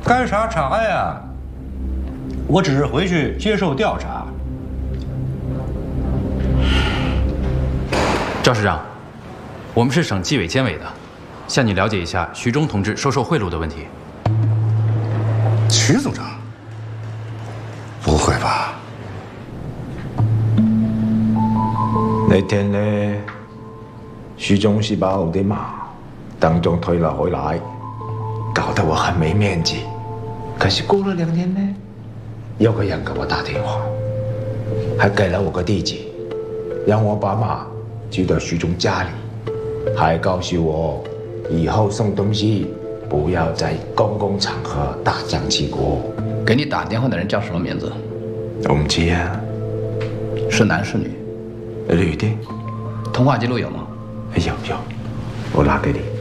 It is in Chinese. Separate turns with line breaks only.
干啥查呀？我只是回去接受调查。
赵市长，我们是省纪委监委的，向你了解一下徐忠同志收受贿赂的问题。
徐组长，不会吧？
那天呢，徐忠是把我的马当众推了回来，搞得我很没面子。可是过了2年呢，有个人给我打电话，还给了我个地址，让我把马寄到徐忠家里，还告诉我以后送东西不要在公共场合大张旗鼓。
给你打电话的人叫什么名字？
我唔知啊，
是男是女？
女的。
通话记录有吗？
有，我拿给你。